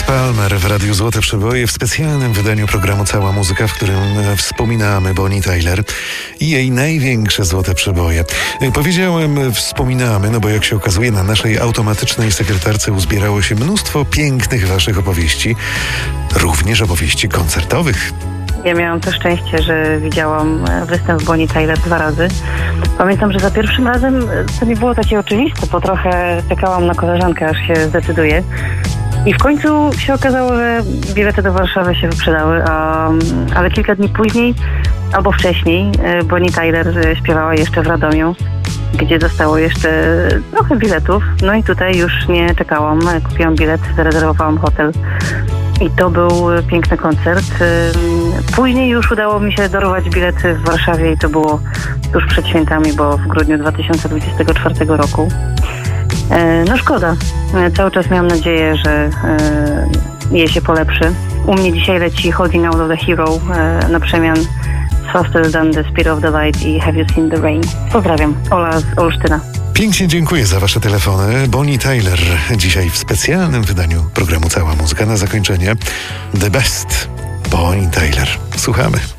Palmer w Radiu Złote Przeboje w specjalnym wydaniu programu Cała Muzyka, w którym wspominamy Bonnie Tyler i jej największe złote przeboje. Powiedziałem wspominamy, no bo jak się okazuje, na naszej automatycznej sekretarce uzbierało się mnóstwo pięknych waszych opowieści, również opowieści koncertowych. Ja miałam to szczęście, że widziałam występ Bonnie Tyler 2 razy. Pamiętam, że za pierwszym razem to nie było takie oczywiste, bo trochę czekałam na koleżankę, aż się zdecyduje. I w końcu się okazało, że bilety do Warszawy się wyprzedały, ale kilka dni później, albo wcześniej, Bonnie Tyler śpiewała jeszcze w Radomiu, gdzie zostało jeszcze trochę biletów. No i tutaj już nie czekałam, kupiłam bilet, zarezerwowałam hotel. I to był piękny koncert. Później już udało mi się dorwać bilety w Warszawie i to było tuż przed świętami, bo w grudniu 2024 roku. No szkoda. Cały czas miałam nadzieję, że jej się polepszy. U mnie dzisiaj leci Holding Out of the Hero na przemian z Faster Than the Speed of the Light i Have You Seen the Rain. Pozdrawiam. Ola z Olsztyna. Pięknie dziękuję za wasze telefony. Bonnie Tyler dzisiaj w specjalnym wydaniu programu Cała Muzyka. Na zakończenie The Best Bonnie Tyler. Słuchamy.